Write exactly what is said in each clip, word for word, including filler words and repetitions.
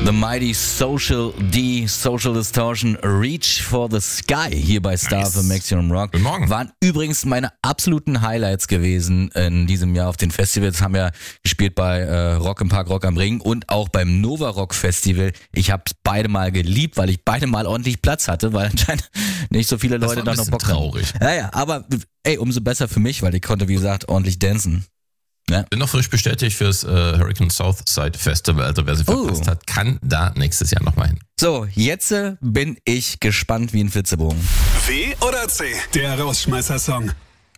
The Mighty Social D, Social Distortion, Reach for the Sky hier bei Star Nice. für Maximum Rock. Guten Morgen. Waren übrigens meine absoluten Highlights gewesen in diesem Jahr auf den Festivals. Haben ja gespielt bei äh, Rock im Park, Rock am Ring und auch beim Nova Rock Festival. Ich habe beide mal geliebt, weil ich beide mal ordentlich Platz hatte, weil anscheinend nicht so viele Das Leute war da ein noch bisschen Bock haben. traurig. Ja, ja, aber ey, umso besser für mich, weil ich konnte, wie gesagt, ordentlich dancen. Bin noch frisch bestätigt fürs äh, Hurricane Southside Festival. Also wer sie Oh. verpasst hat, kann da nächstes Jahr nochmal hin. So, jetzt äh, bin ich gespannt wie ein Flitzebogen. W oder C? Der Rausschmeißer-Song.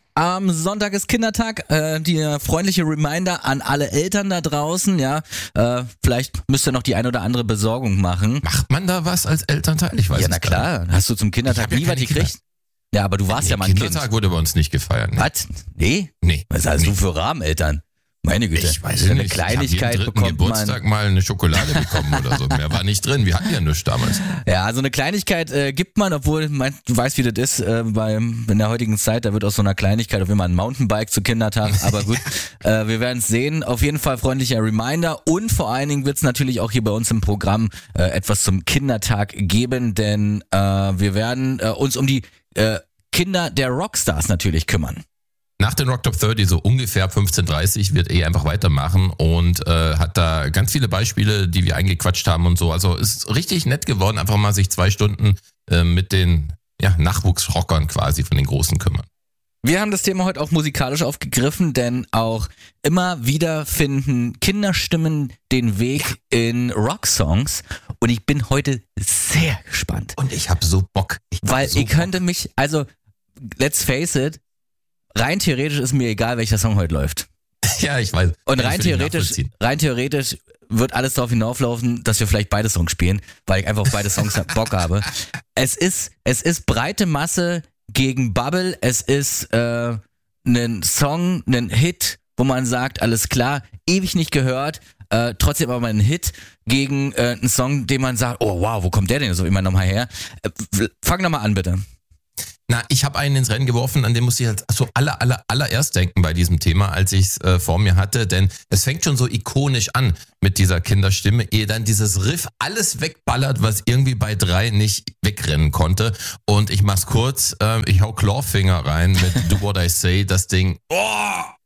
Am Sonntag ist Kindertag, äh, die äh, freundliche Reminder an alle Eltern da draußen, ja, äh, vielleicht müsst ihr noch die ein oder andere Besorgung machen. Macht man da was als Elternteil? Ich weiß Ja, es na gar nicht. klar, hast du zum Kindertag Ich hab ja nie was keine gekriegt? Ja, aber du warst Nee, ja mal ein Kindertag Kind. wurde bei uns nicht gefeiert. Ne? Was? Nee? Nee. Was hast nee. du für Rahmeneltern? Meine Güte. Ich weiß so es eine nicht. Kleinigkeit ich hab jeden dritten bekommt Geburtstag man. mal eine Schokolade bekommen oder so. Mehr war nicht drin. Wir hatten ja nichts damals. Ja, so eine Kleinigkeit äh, gibt man, obwohl mein, du weißt, wie das ist, äh, beim, in der heutigen Zeit, da wird aus so einer Kleinigkeit auf immer ein Mountainbike zu Kindertag, aber gut, äh, wir werden es sehen. Auf jeden Fall freundlicher Reminder und vor allen Dingen wird es natürlich auch hier bei uns im Programm äh, etwas zum Kindertag geben, denn äh, wir werden äh, uns um die äh, Kinder der Rockstars natürlich kümmern. Nach den Rock Top dreißig, so ungefähr fünfzehn Uhr dreißig, wird eh einfach weitermachen und äh, hat da ganz viele Beispiele, die wir eingequatscht haben und so. Also ist richtig nett geworden, einfach mal sich zwei Stunden äh, mit den ja, Nachwuchsrockern quasi von den Großen kümmern. Wir haben das Thema heute auch musikalisch aufgegriffen, denn auch immer wieder finden Kinderstimmen den Weg in Rocksongs und ich bin heute sehr gespannt. Und ich habe so Bock. Ich hab Weil so ihr könnte mich, also let's face it, rein theoretisch ist mir egal, welcher Song heute läuft. Bock. Ja, ich weiß. Und Kann ich rein für dich theoretisch, nachvollziehen. rein theoretisch wird alles darauf hinauflaufen, dass wir vielleicht beide Songs spielen, weil ich einfach auf beide Songs Bock habe. Es ist, es ist breite Masse gegen Bubble, es ist äh, ein Song, ein Hit, wo man sagt, alles klar, ewig nicht gehört, äh, trotzdem aber mal ein Hit gegen äh, einen Song, den man sagt, oh wow, wo kommt der denn so immer nochmal her? Äh, fang nochmal an, bitte. Na, ich habe einen ins Rennen geworfen, an den musste ich halt so aller, aller, allererst denken bei diesem Thema, als ich es äh, vor mir hatte, denn es fängt schon so ikonisch an mit dieser Kinderstimme, ehe dann dieses Riff alles wegballert, was irgendwie bei drei nicht wegrennen konnte. Und ich mach's kurz, äh, ich hau Clawfinger rein mit Do What I Say, das Ding, oh,